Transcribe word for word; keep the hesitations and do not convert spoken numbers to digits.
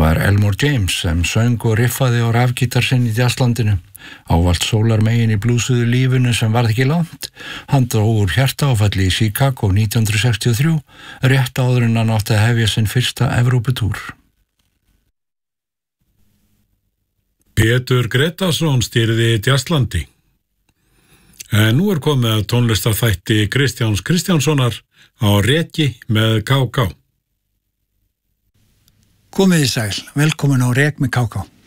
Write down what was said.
var Elmore James sem söng og riffaði á rafgítar sinn í jazzlandinu. Ávallt sólarmegin í blúsuðu lífinu sem varð ekki langt. Hann dró úr hjartaáfalli í Chicago nítján hundrað sextíu og þrjú, rétt áður en hann átti að hefja sinn fyrsta Evróputúr. Pétur Gretarsson stýrði jazzlandi. En nú er komið að tónlistarþætti Kristjáns Kristjánssonar á Reki með K K. Komið í sæl, velkomin á Rek með K K.